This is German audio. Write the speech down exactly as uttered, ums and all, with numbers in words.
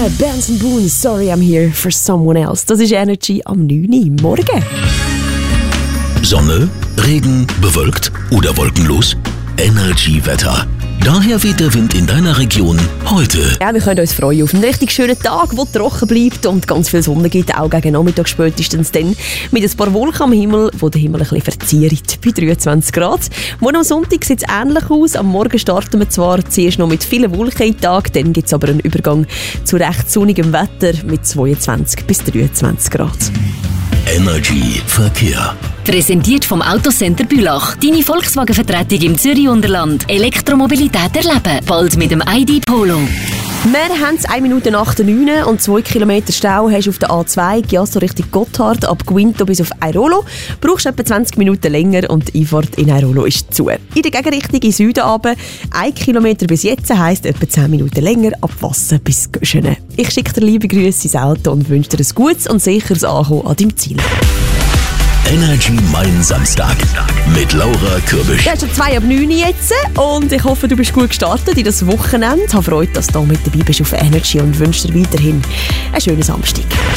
Benson Boone, Sorry I'm Here for Someone Else. Das ist Energy am neun Uhr morgen. Sonne, Regen, bewölkt oder wolkenlos? Energy-Wetter. Daher weht der Wind in deiner Region heute. Ja, wir können uns freuen auf einen richtig schönen Tag, der trocken bleibt und ganz viel Sonne gibt, auch gegen Nachmittag spätestens dann. Mit ein paar Wolken am Himmel, die den Himmel ein bisschen verzieren, bei dreiundzwanzig Grad. Morgen am Sonntag sieht es ähnlich aus. Am Morgen starten wir zwar zuerst noch mit vielen Wolken im Tag, dann gibt es aber einen Übergang zu recht sonnigem Wetter mit zweiundzwanzig bis dreiundzwanzig Grad. Energy Verkehr. Präsentiert vom Autocenter Bülach. Deine Volkswagen-Vertretung im Zürich-Unterland. Elektromobilität erleben. Bald mit dem I D Polo. Wir haben es eine Minute nach der neun und zwei Kilometer Stau hast du auf der A zwei, Giasso Richtung Gotthard, ab Guinto bis auf Airolo. Brauchst etwa zwanzig Minuten länger und die Einfahrt in Airolo ist zu. In der Gegenrichtung in Süden runter, ein Kilometer bis jetzt heisst etwa zehn Minuten länger, ab Wasser bis Göschene. Ich schicke dir liebe Grüße ins Auto und wünsche dir ein gutes und sicheres Ankommen an deinem Ziel. Energy Mein Samstag mit Laura Kürbisch. Ja, es ist schon zwei ab neun jetzt und ich hoffe, du bist gut gestartet in das Wochenende. Ich habe Freude, dass du mit dabei bist auf Energy und wünsche dir weiterhin einen schönen Samstag.